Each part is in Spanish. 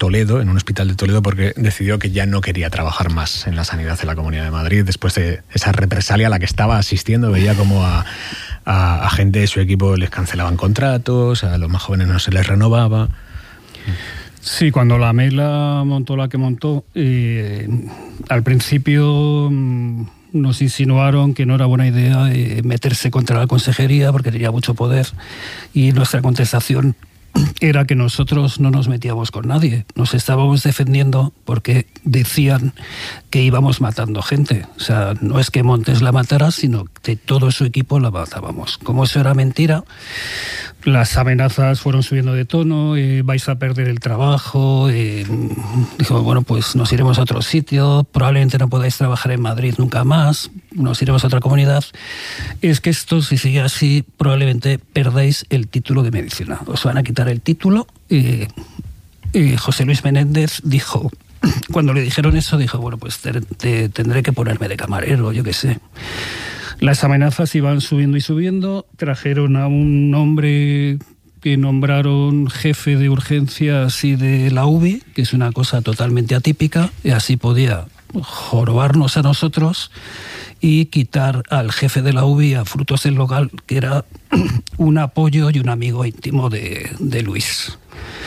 Toledo, en un hospital de Toledo, porque decidió que ya no quería trabajar más en la sanidad en la Comunidad de Madrid después de esa represalia a la que estaba asistiendo. Veía como a gente de su equipo les cancelaban contratos, a los más jóvenes no se les renovaba. Sí, cuando la Mela montó la que montó, al principio nos insinuaron que no era buena idea meterse contra la consejería porque tenía mucho poder, y nuestra contestación era que nosotros no nos metíamos con nadie, nos estábamos defendiendo porque decían que íbamos matando gente. O sea, no es que Montes la matara, sino que todo su equipo la matábamos. Como eso era mentira, las amenazas fueron subiendo de tono, vais a perder el trabajo, dijo, bueno, pues nos iremos a otro sitio, probablemente no podáis trabajar en Madrid nunca más, nos iremos a otra comunidad. Es que esto, si sigue así, probablemente perdáis el título de medicina, os van a quitar el título. José Luis Menéndez dijo, cuando le dijeron eso, dijo, bueno, pues tendré que ponerme de camarero, yo qué sé. Las amenazas iban subiendo y subiendo, trajeron a un hombre que nombraron jefe de urgencias y de la UBI, que es una cosa totalmente atípica, y así podía jorobarnos a nosotros y quitar al jefe de la UBI, a Frutos del Local, que era un apoyo y un amigo íntimo de Luis.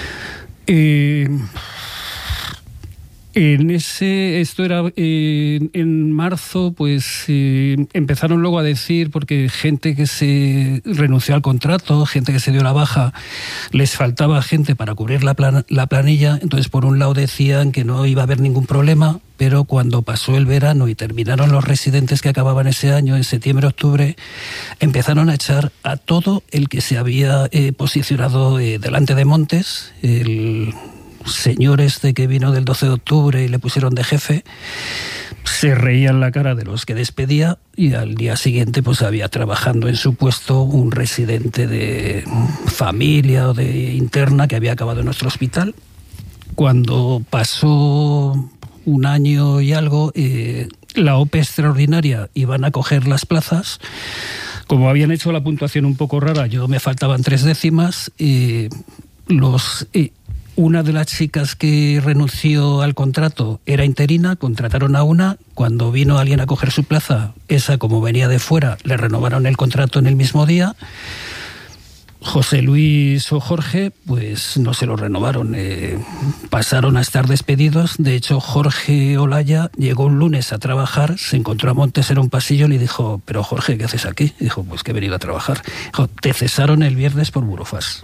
Esto era en marzo, pues empezaron luego a decir, porque gente que se renunció al contrato, gente que se dio la baja, les faltaba gente para cubrir la planilla. Entonces, por un lado decían que no iba a haber ningún problema, pero cuando pasó el verano y terminaron los residentes que acababan ese año, en septiembre, octubre, empezaron a echar a todo el que se había posicionado delante de Montes. El señor este que vino del 12 de octubre y le pusieron de jefe, se reía en la cara de los que despedía, y al día siguiente pues había trabajando en su puesto un residente de familia o de interna que había acabado en nuestro hospital. Cuando pasó un año y algo, la OPE extraordinaria iban a coger las plazas. Como habían hecho la puntuación un poco rara, yo me faltaban 3 décimas, una de las chicas que renunció al contrato era interina, contrataron a una. Cuando vino alguien a coger su plaza, esa, como venía de fuera, le renovaron el contrato en el mismo día. José Luis o Jorge, pues no se lo renovaron, pasaron a estar despedidos. De hecho, Jorge Olaya llegó un lunes a trabajar, se encontró a Montes en un pasillo y le dijo, pero Jorge, ¿qué haces aquí? Dijo, pues que he venido a trabajar. Dijo, te cesaron el viernes por burofax.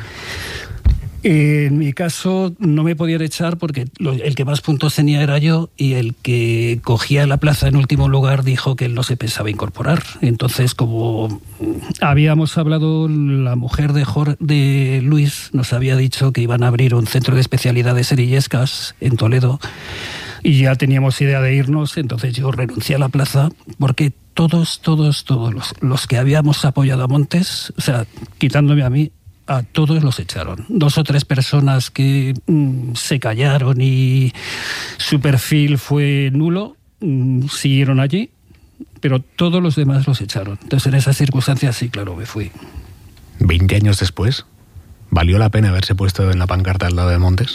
En mi caso no me podían echar porque el que más puntos tenía era yo, y el que cogía la plaza en último lugar dijo que él no se pensaba incorporar. Entonces, como habíamos hablado, la mujer de Luis nos había dicho que iban a abrir un centro de especialidades en Illescas, en Toledo, y ya teníamos idea de irnos. Entonces yo renuncié a la plaza porque todos los que habíamos apoyado a Montes, o sea, quitándome a mí, a todos los echaron. 2 o 3 personas que se callaron y su perfil fue nulo, siguieron allí, pero todos los demás los echaron. Entonces, en esas circunstancias, sí, claro, me fui. 20 años después, ¿valió la pena haberse puesto en la pancarta al lado de Montes?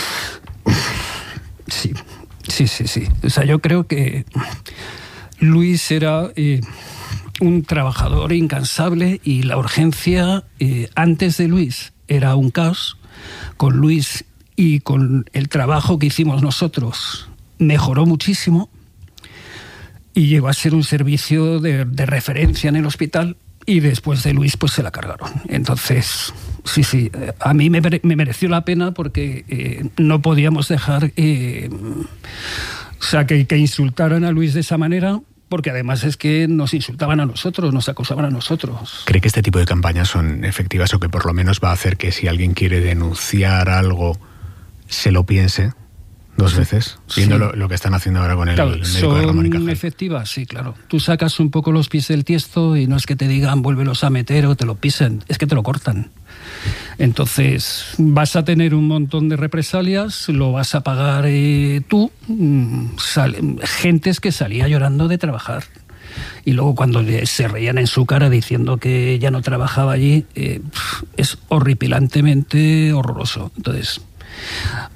Sí. O sea, yo creo que Luis era un trabajador incansable, y la urgencia antes de Luis era un caos. Con Luis y con el trabajo que hicimos nosotros mejoró muchísimo y llegó a ser un servicio de referencia en el hospital, y después de Luis pues se la cargaron. Entonces, sí, a mí me mereció la pena porque no podíamos dejar que insultaran a Luis de esa manera, porque además es que nos insultaban a nosotros, nos acosaban a nosotros. ¿Cree que este tipo de campañas son efectivas, o que por lo menos va a hacer que si alguien quiere denunciar algo se lo piense 2 veces? Viendo lo que están haciendo ahora con el médico de Ramón y Cajal. ¿Son efectivas? Sí, claro. Tú sacas un poco los pies del tiesto y no es que te digan vuélvelos a meter o te lo pisen, es que te lo cortan. Entonces vas a tener un montón de represalias, lo vas a pagar tú. Gentes que salía llorando de trabajar, y luego cuando se reían en su cara diciendo que ya no trabajaba allí, es horripilantemente horroroso. Entonces,